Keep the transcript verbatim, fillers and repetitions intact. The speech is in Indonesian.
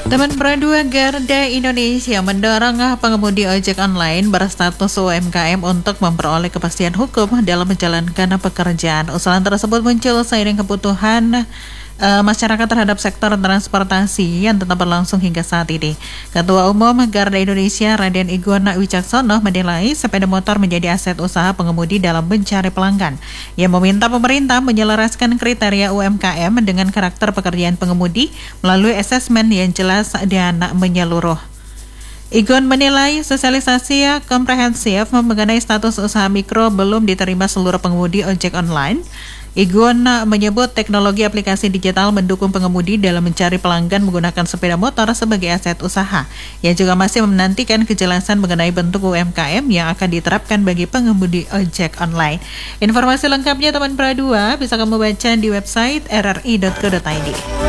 Teman Pradua Garda Indonesia mendorong pengemudi ojek online berstatus U M K M untuk memperoleh kepastian hukum dalam menjalankan pekerjaan. Usulan tersebut muncul seiring kebutuhan uh, masyarakat terhadap sektor transportasi yang tetap berlangsung hingga saat ini. Ketua Umum Garda Indonesia Raden Igun Wicaksono menilai sepeda motor menjadi aset usaha pengemudi dalam mencari pelanggan. Ia meminta pemerintah menyelaraskan kriteria U M K M dengan karakter pekerjaan pengemudi melalui asesmen yang jelas dan menyeluruh. Igun menilai sosialisasi komprehensif mengenai status usaha mikro belum diterima seluruh pengemudi ojek online. Igun menyebut teknologi aplikasi digital mendukung pengemudi dalam mencari pelanggan menggunakan sepeda motor sebagai aset usaha. Ia juga masih menantikan kejelasan mengenai bentuk U M K M yang akan diterapkan bagi pengemudi ojek online. Informasi lengkapnya teman Pradua bisa kamu baca di website r r i dot co dot i d.